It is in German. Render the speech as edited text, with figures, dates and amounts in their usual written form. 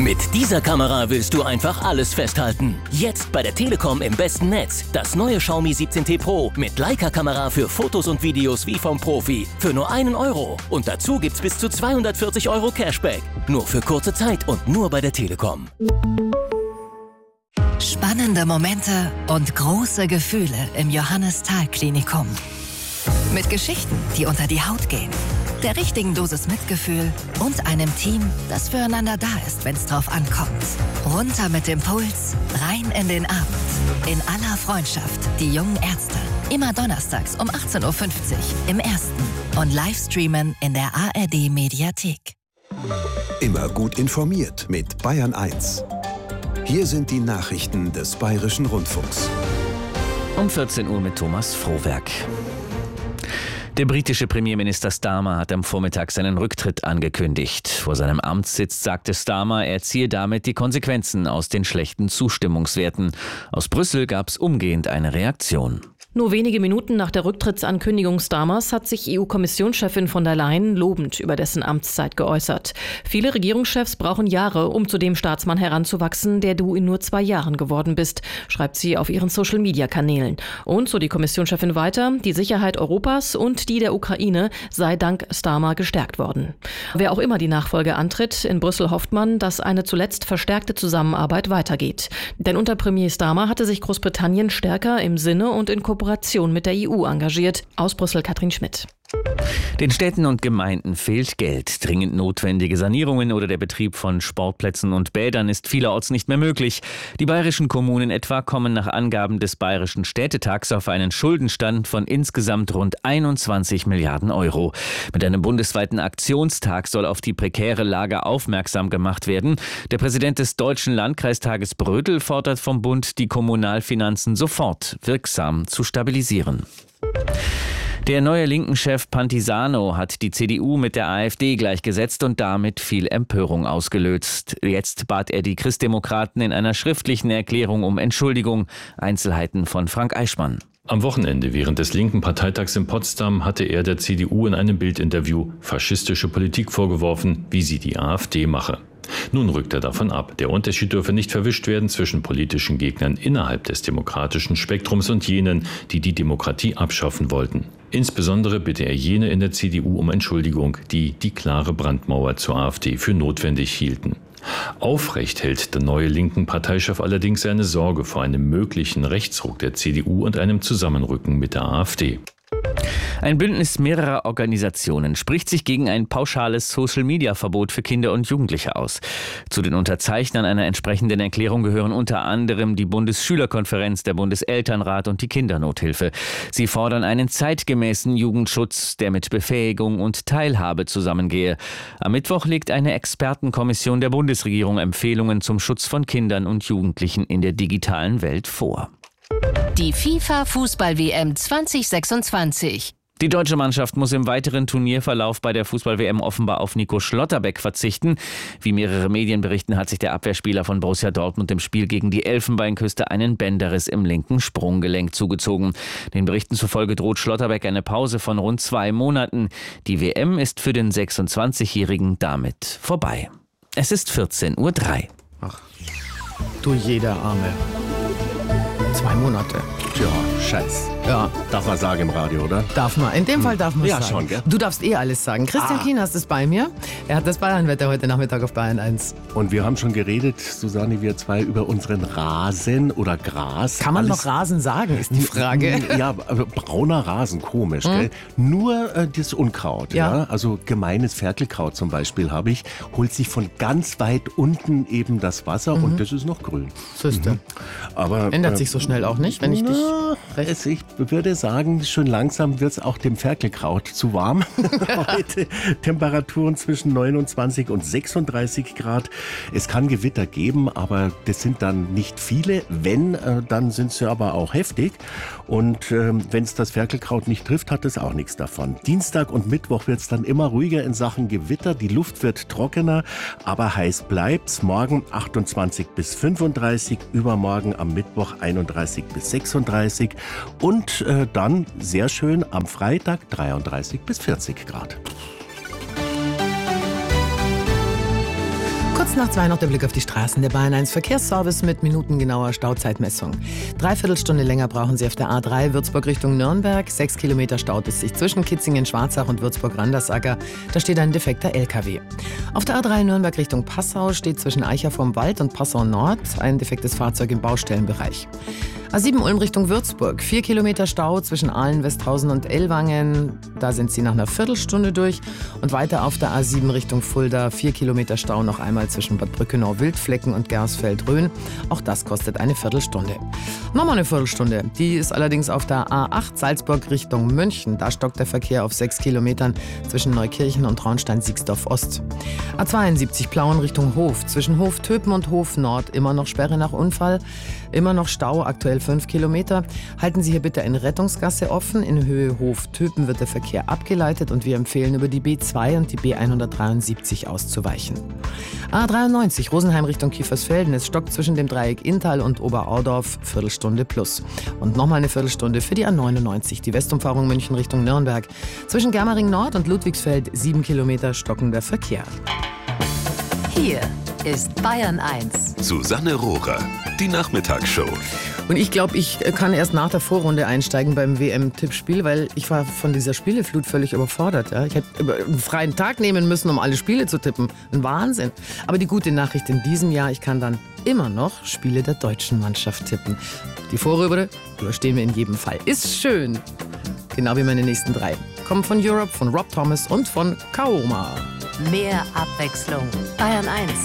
Mit dieser Kamera willst du einfach alles festhalten. Jetzt bei der Telekom im besten Netz. Das neue Xiaomi 17T Pro mit Leica-Kamera für Fotos und Videos wie vom Profi. Für nur 1 Euro. Und dazu gibt's bis zu 240 Euro Cashback. Nur für kurze Zeit und nur bei der Telekom. Spannende Momente und große Gefühle im Johannes-Thal-Klinikum. Mit Geschichten, die unter die Haut gehen. Der richtigen Dosis Mitgefühl und einem Team, das füreinander da ist, wenn es drauf ankommt. Runter mit dem Puls, rein in den Abend. In aller Freundschaft, die jungen Ärzte. Immer donnerstags um 18.50 Uhr im Ersten. Und Livestreamen in der ARD-Mediathek. Immer gut informiert mit Bayern 1. Hier sind die Nachrichten des Bayerischen Rundfunks. Um 14 Uhr mit Thomas Frohwerk. Der britische Premierminister Starmer hat am Vormittag seinen Rücktritt angekündigt. Vor seinem Amtssitz sagte Starmer, er ziehe damit die Konsequenzen aus den schlechten Zustimmungswerten. Aus Brüssel gab es umgehend eine Reaktion. Nur wenige Minuten nach der Rücktrittsankündigung Starmers hat sich EU-Kommissionschefin von der Leyen lobend über dessen Amtszeit geäußert. Viele Regierungschefs brauchen Jahre, um zu dem Staatsmann heranzuwachsen, der du in nur 2 Jahren geworden bist, schreibt sie auf ihren Social-Media-Kanälen. Und so die Kommissionschefin weiter, die Sicherheit Europas und die der Ukraine sei dank Starmer gestärkt worden. Wer auch immer die Nachfolge antritt, in Brüssel hofft man, dass eine zuletzt verstärkte Zusammenarbeit weitergeht. Denn unter Premier Starmer hatte sich Großbritannien stärker im Sinne und in Kooperation mit der EU engagiert. Aus Brüssel Katrin Schmidt. Den Städten und Gemeinden fehlt Geld. Dringend notwendige Sanierungen oder der Betrieb von Sportplätzen und Bädern ist vielerorts nicht mehr möglich. Die bayerischen Kommunen etwa kommen nach Angaben des Bayerischen Städtetags auf einen Schuldenstand von insgesamt rund 21 Milliarden Euro. Mit einem bundesweiten Aktionstag soll auf die prekäre Lage aufmerksam gemacht werden. Der Präsident des Deutschen Landkreistages Brödel fordert vom Bund, die Kommunalfinanzen sofort wirksam zu stabilisieren. Der neue Linken-Chef Pantisano hat die CDU mit der AfD gleichgesetzt und damit viel Empörung ausgelöst. Jetzt bat er die Christdemokraten in einer schriftlichen Erklärung um Entschuldigung. Einzelheiten von Frank Eichmann. Am Wochenende während des linken Parteitags in Potsdam hatte er der CDU in einem Bildinterview faschistische Politik vorgeworfen, wie sie die AfD mache. Nun rückt er davon ab. Der Unterschied dürfe nicht verwischt werden zwischen politischen Gegnern innerhalb des demokratischen Spektrums und jenen, die die Demokratie abschaffen wollten. Insbesondere bitte er jene in der CDU um Entschuldigung, die die klare Brandmauer zur AfD für notwendig hielten. Aufrecht hält der neue linken Parteichef allerdings seine Sorge vor einem möglichen Rechtsruck der CDU und einem Zusammenrücken mit der AfD. Ein Bündnis mehrerer Organisationen spricht sich gegen ein pauschales Social-Media-Verbot für Kinder und Jugendliche aus. Zu den Unterzeichnern einer entsprechenden Erklärung gehören unter anderem die Bundesschülerkonferenz, der Bundeselternrat und die Kindernothilfe. Sie fordern einen zeitgemäßen Jugendschutz, der mit Befähigung und Teilhabe zusammengehe. Am Mittwoch legt eine Expertenkommission der Bundesregierung Empfehlungen zum Schutz von Kindern und Jugendlichen in der digitalen Welt vor. Die FIFA-Fußball-WM 2026. Die deutsche Mannschaft muss im weiteren Turnierverlauf bei der Fußball-WM offenbar auf Nico Schlotterbeck verzichten. Wie mehrere Medien berichten, hat sich der Abwehrspieler von Borussia Dortmund im Spiel gegen die Elfenbeinküste einen Bänderriss im linken Sprunggelenk zugezogen. Den Berichten zufolge droht Schlotterbeck eine Pause von rund 2 Monaten. Die WM ist für den 26-Jährigen damit vorbei. Es ist 14:03 Uhr. Ach, du jeder Arme. 2 Monate. Tja, Scheiß. Ja. Darf man sagen im Radio, oder? Darf man. In dem Fall darf man ja, sagen. schon, gell? Du darfst alles sagen. Christian Kienast ist bei mir. Er hat das Bayernwetter heute Nachmittag auf Bayern 1. Und wir haben schon geredet, Susanne, wir zwei, über unseren Rasen oder Gras. Kann man noch Rasen sagen, ist die Frage. Ja, aber brauner Rasen, komisch, gell? Nur das Unkraut, ja. Also gemeines Ferkelkraut zum Beispiel habe ich, holt sich von ganz weit unten eben das Wasser und das ist noch grün. Siehste. Aber ändert sich so schnell auch nicht, wenn ich dich recht... Ich würde sagen, schon langsam wird es auch dem Ferkelkraut zu warm. Heute Temperaturen zwischen 29 und 36 Grad. Es kann Gewitter geben, aber das sind dann nicht viele. Wenn, dann sind sie aber auch heftig. Und wenn es das Ferkelkraut nicht trifft, hat es auch nichts davon. Dienstag und Mittwoch wird es dann immer ruhiger in Sachen Gewitter. Die Luft wird trockener, aber heiß bleibt's. Morgen 28 bis 35, übermorgen am Mittwoch 31 bis 36 und dann sehr schön am Freitag 33 bis 40 Grad. Kurz Kurz nach 2 noch der Blick auf die Straßen der Bayern 1 Verkehrsservice mit minutengenauer Stauzeitmessung. 3/4 Stunde länger brauchen Sie auf der A3 Würzburg Richtung Nürnberg. 6 Kilometer staut es sich zwischen Kitzingen, Schwarzach und Würzburg-Randersacker. Da steht ein defekter LKW. Auf der A3 Nürnberg Richtung Passau steht zwischen Eicher vom Wald und Passau Nord ein defektes Fahrzeug im Baustellenbereich. A7 Ulm Richtung Würzburg. 4 Kilometer Stau zwischen Aalen, Westhausen und Ellwangen. Da sind Sie nach einer Viertelstunde durch. Und weiter auf der A7 Richtung Fulda. 4 Kilometer Stau noch einmal zwischen Bad Brückenau, Wildflecken und Gersfeld-Rhön. Auch das kostet eine Viertelstunde. Nochmal eine Viertelstunde. Die ist allerdings auf der A8 Salzburg Richtung München. Da stockt der Verkehr auf 6 Kilometern zwischen Neukirchen und Traunstein-Siegsdorf Ost. A72 Plauen Richtung Hof. Zwischen Hof Töpen und Hof Nord immer noch Sperre nach Unfall. Immer noch Stau, aktuell 5 Kilometer. Halten Sie hier bitte eine Rettungsgasse offen. In Höhe Hof Töpen wird der Verkehr abgeleitet und wir empfehlen, über die B2 und die B173 auszuweichen. A93 Rosenheim Richtung Kiefersfelden. Es stockt zwischen dem Dreieck Inntal und Oberaudorf, Viertelstunde plus. Und nochmal eine Viertelstunde für die A99, die Westumfahrung München Richtung Nürnberg. Zwischen Germering Nord und Ludwigsfeld 7 Kilometer stockender Verkehr. Hier ist Bayern 1. Susanne Rohrer, die Nachmittagsshow. Und ich glaube, ich kann erst nach der Vorrunde einsteigen beim WM-Tippspiel, weil ich war von dieser Spieleflut völlig überfordert. Ja. Ich hätte einen freien Tag nehmen müssen, um alle Spiele zu tippen. Ein Wahnsinn. Aber die gute Nachricht in diesem Jahr, ich kann dann immer noch Spiele der deutschen Mannschaft tippen. Die Vorrunde überstehen wir in jedem Fall. Ist schön. Genau wie meine nächsten 3. Kommen von Europe, von Rob Thomas und von Kaoma. Mehr Abwechslung. Bayern 1